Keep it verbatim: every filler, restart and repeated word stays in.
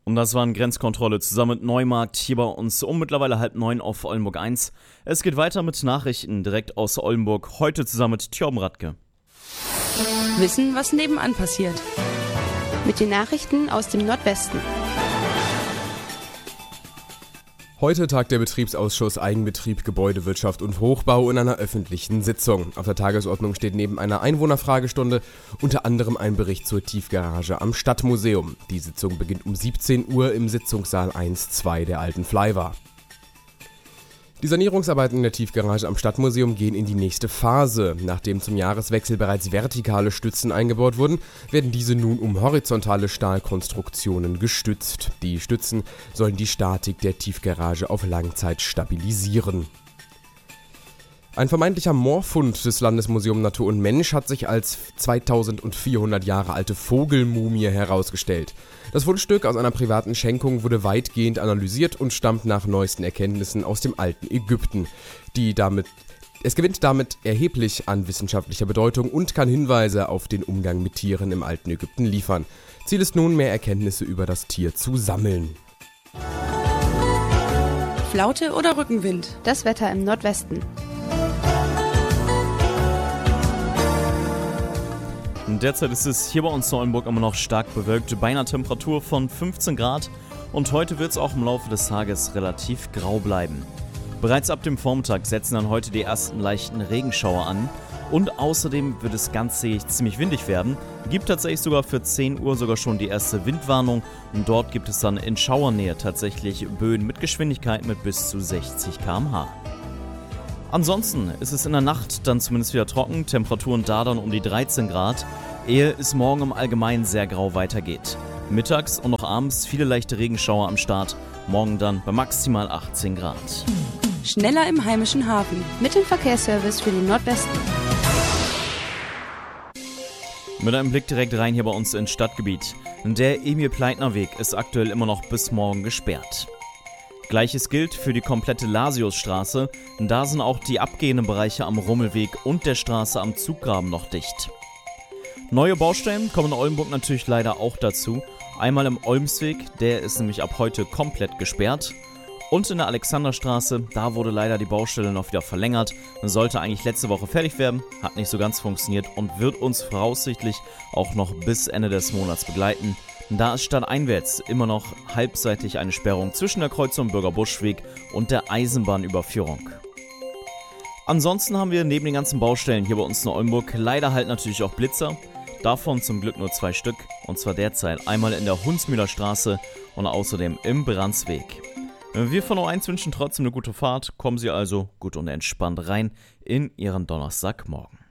Und das waren Grenzkontrolle zusammen mit Neumarkt hier bei uns um mittlerweile halb neun auf Oldenburg eins. Es geht weiter mit Nachrichten direkt aus Oldenburg, heute zusammen mit Thorben Radke. Wissen, was nebenan passiert. Mit den Nachrichten aus dem Nordwesten. Heute tagt der Betriebsausschuss Eigenbetrieb, Gebäudewirtschaft und Hochbau in einer öffentlichen Sitzung. Auf der Tagesordnung steht neben einer Einwohnerfragestunde unter anderem ein Bericht zur Tiefgarage am Stadtmuseum. Die Sitzung beginnt um siebzehn Uhr im Sitzungssaal eins zwei der alten Flyvar. Die Sanierungsarbeiten in der Tiefgarage am Stadtmuseum gehen in die nächste Phase. Nachdem zum Jahreswechsel bereits vertikale Stützen eingebaut wurden, werden diese nun um horizontale Stahlkonstruktionen gestützt. Die Stützen sollen die Statik der Tiefgarage auf Langzeit stabilisieren. Ein vermeintlicher Moorfund des Landesmuseum Natur und Mensch hat sich als zweitausendvierhundert Jahre alte Vogelmumie herausgestellt. Das Fundstück aus einer privaten Schenkung wurde weitgehend analysiert und stammt nach neuesten Erkenntnissen aus dem alten Ägypten. Die damit, es gewinnt damit erheblich an wissenschaftlicher Bedeutung und kann Hinweise auf den Umgang mit Tieren im alten Ägypten liefern. Ziel ist nun, mehr Erkenntnisse über das Tier zu sammeln. Flaute oder Rückenwind? Das Wetter im Nordwesten. Derzeit ist es hier bei uns in Oldenburg immer noch stark bewölkt, bei einer Temperatur von fünfzehn Grad und heute wird es auch im Laufe des Tages relativ grau bleiben. Bereits ab dem Vormittag setzen dann heute die ersten leichten Regenschauer an und außerdem wird es ganzjährig ziemlich windig werden. Gibt tatsächlich sogar für zehn Uhr sogar schon die erste Windwarnung und dort gibt es dann in Schauernähe tatsächlich Böen mit Geschwindigkeit mit bis zu sechzig Kilometer pro Stunde. Ansonsten ist es in der Nacht dann zumindest wieder trocken, Temperaturen da dann um die dreizehn Grad, ehe es morgen im Allgemeinen sehr grau weitergeht. Mittags und noch abends viele leichte Regenschauer am Start, morgen dann bei maximal achtzehn Grad. Schneller im heimischen Hafen. Mit dem Verkehrsservice für den Nordwesten. Mit einem Blick direkt rein hier bei uns ins Stadtgebiet. Der Emil-Pleitner-Weg ist aktuell immer noch bis morgen gesperrt. Gleiches gilt für die komplette Lasiusstraße, da sind auch die abgehenden Bereiche am Rummelweg und der Straße am Zuggraben noch dicht. Neue Baustellen kommen in Oldenburg natürlich leider auch dazu. Einmal im Olmsweg, der ist nämlich ab heute komplett gesperrt. Und in der Alexanderstraße, da wurde leider die Baustelle noch wieder verlängert. Sollte eigentlich letzte Woche fertig werden, hat nicht so ganz funktioniert und wird uns voraussichtlich auch noch bis Ende des Monats begleiten. Da ist stadteinwärts immer noch halbseitig eine Sperrung zwischen der Kreuzung Bürgerbuschweg und der Eisenbahnüberführung. Ansonsten haben wir neben den ganzen Baustellen hier bei uns in Oldenburg leider halt natürlich auch Blitzer. Davon zum Glück nur zwei Stück, und zwar derzeit einmal in der Hunsmühler Straße und außerdem im Brandsweg. Wir von O eins wünschen trotzdem eine gute Fahrt, kommen Sie also gut und entspannt rein in Ihren Donnerstagmorgen.